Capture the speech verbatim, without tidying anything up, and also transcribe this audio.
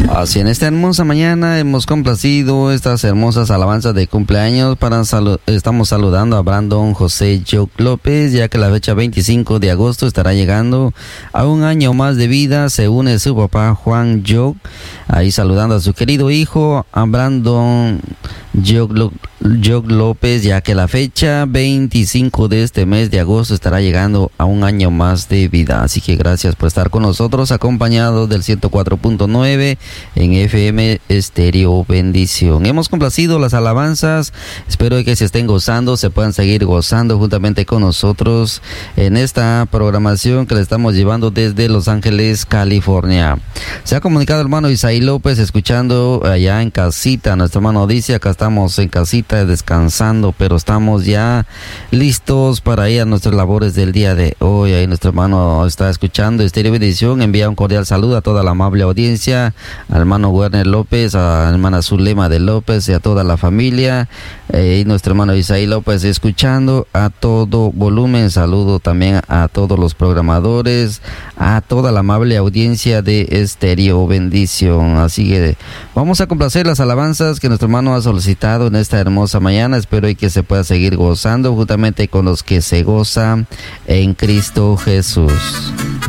Así en esta hermosa mañana hemos complacido estas hermosas alabanzas de cumpleaños. Para salu estamos saludando a Brandon José Jock López, ya que la fecha veinticinco de agosto estará llegando a un año más de vida. Se une su papá Juan Jock, ahí saludando a su querido hijo, a Brandon Jock López, ya que la fecha veinticinco de este mes de agosto estará llegando a un año más de vida. Así que gracias por estar con nosotros, acompañados del ciento cuatro punto nueve en F M Estéreo Bendición. Hemos complacido las alabanzas, espero que se estén gozando, se puedan seguir gozando juntamente con nosotros en esta programación que le estamos llevando desde Los Ángeles, California. Se ha comunicado el hermano Isaí López, escuchando allá en casita. Nuestro hermano dice, acá estamos en casita descansando, pero estamos ya listos para ir a nuestras labores del día de hoy. Ahí nuestro hermano está escuchando Estéreo Bendición. Envía un cordial saludo a toda la amable audiencia, al hermano Werner López, a la hermana Zulema de López y a toda la familia. Eh, y nuestro hermano Isaí López escuchando a todo volumen. Saludo también a todos los programadores, a toda la amable audiencia de Estéreo Bendición. Así que vamos a complacer las alabanzas que nuestro hermano ha solicitado en esta hermosa mañana. Espero y que se pueda seguir gozando juntamente con los que se gozan en Cristo Jesús.